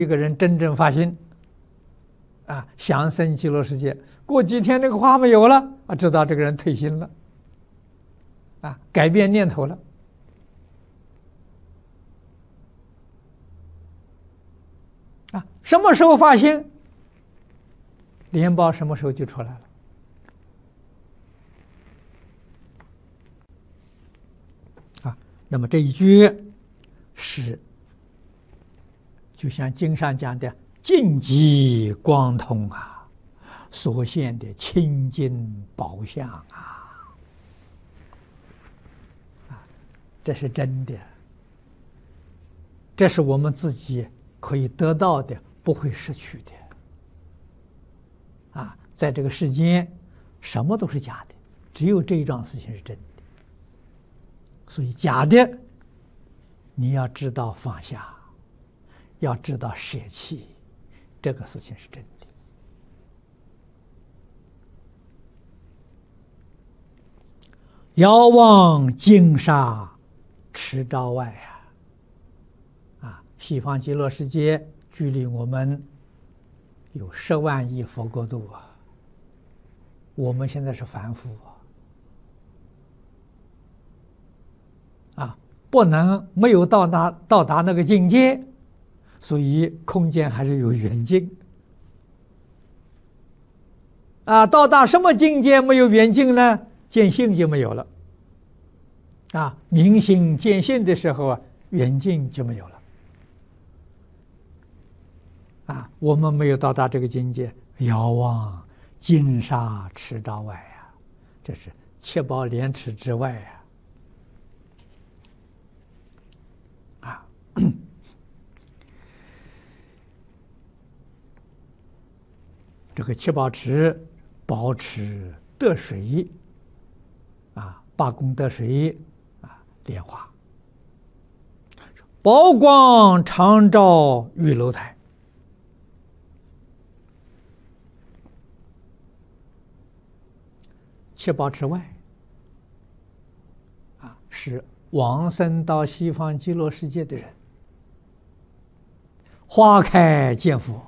一个人真正发心啊，想生极乐世界，过几天那个花没有了啊，知道这个人退心了啊，改变念头了啊。什么时候发心，莲报什么时候就出来了啊。那么这一句是就像经上讲的净极光通啊，所现的清净宝相啊，这是真的，这是我们自己可以得到的，不会失去的啊。在这个世间，什么都是假的，只有这一桩事情是真的。所以假的，你要知道放下，要知道舍弃，这个事情是真的。遥望金沙持照外西方极乐世界距离我们有10万亿佛国度啊，我们现在是凡夫不能没有到达那个境界，所以空间还是有远近到达什么境界没有远近呢？见性就没有了明心见性的时候远近就没有了我们没有到达这个境界，遥望金沙持照外这是7宝莲池之外这个7宝池宝池得水八功德水莲花，宝光常照玉楼台。7宝池外是往生到西方极乐世界的人，花开见佛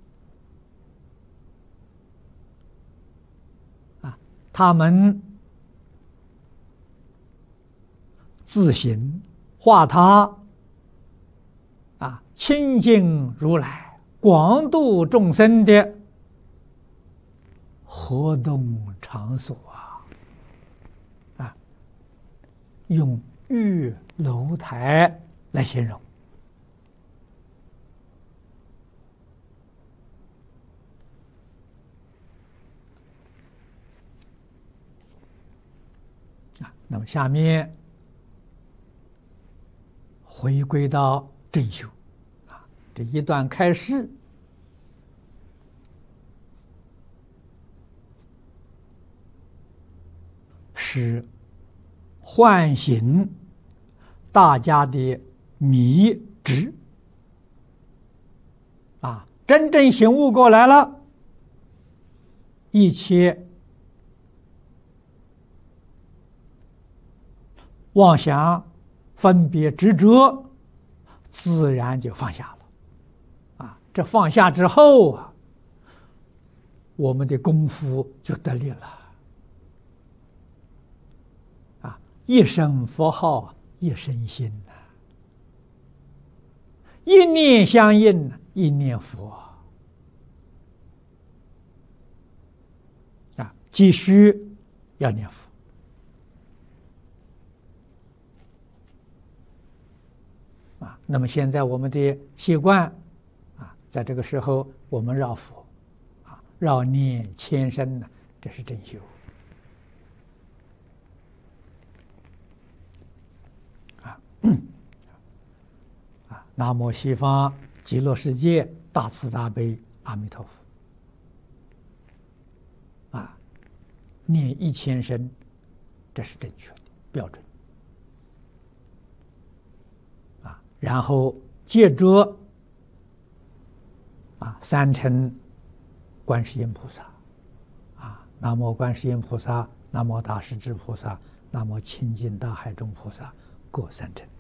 他们自行化他清净如来广度众生的活动场所用玉楼台来形容那么下面回归到正修这一段开示是唤醒大家的迷执真正醒悟过来了，一切妄想分别执着自然就放下了这放下之后我们的功夫就得力了一声佛号一声心一念相应一念佛急需要念佛那么现在我们的习惯在这个时候我们绕佛绕念千声这是正修南无西方极乐世界大慈大悲阿弥陀佛念1000声，这是正确的标准然后接着3称观世音菩萨南无观世音菩萨，南无大势至菩萨，南无清净大海中菩萨，各3称